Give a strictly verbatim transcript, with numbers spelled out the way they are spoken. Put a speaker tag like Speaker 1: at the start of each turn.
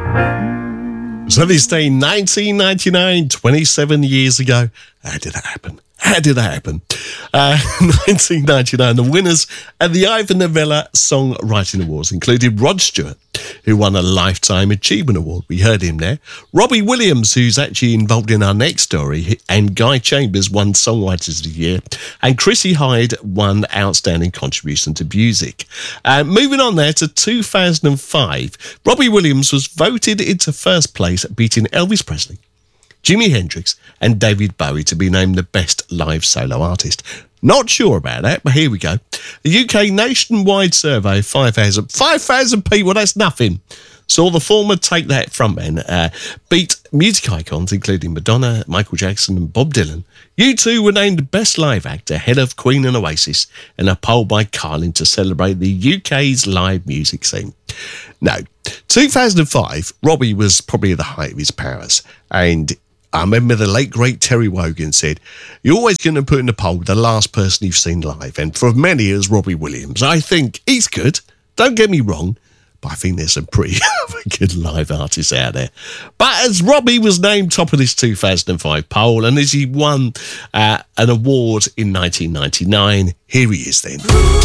Speaker 1: So this day, nineteen ninety-nine, twenty-seven years ago. How did that happen? How did that happen? Uh, nineteen ninety-nine, the winners at the Ivor Novello Songwriting Awards included Rod Stewart, who won a Lifetime Achievement Award. We heard him there. Robbie Williams, who's actually involved in our next story, and Guy Chambers won Songwriters of the Year, and Chrissie Hynde won Outstanding Contribution to Music. Uh, moving on there to two thousand five, Robbie Williams was voted into first place, beating Elvis Presley, Jimi Hendrix and David Bowie to be named the best live solo artist. Not sure about that, but here we go. The U K nationwide survey, five thousand, five thousand people, that's nothing. Saw the former Take That frontman uh, beat music icons including Madonna, Michael Jackson and Bob Dylan. U two were named Best Live Act ahead of Queen and Oasis in a poll by Carlin to celebrate the U K's live music scene. No, two thousand five, Robbie was probably at the height of his powers, and I remember the late, great Terry Wogan said, "You're always going to put in the poll the last person you've seen live." And for many, it was Robbie Williams. I think he's good. Don't get me wrong. But I think there's some pretty good live artists out there. But as Robbie was named top of this two thousand five poll, and as he won uh, an award in nineteen ninety-nine, here he is then.